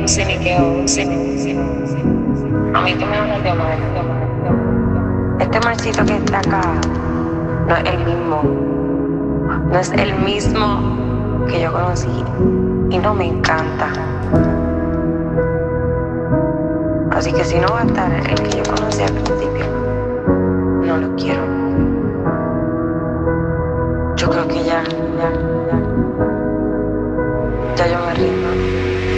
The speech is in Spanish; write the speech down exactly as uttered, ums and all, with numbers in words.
ciniqueo, ciniqueo. A mí tú me hablas de Omar. Este Marcito que está acá no es el mismo. No es el mismo que yo conocí. Y no me encanta. Así que si no va a estar el que yo conocí al principio, no lo quiero. Yo creo que ya, ya, ya, ya yo me rindo.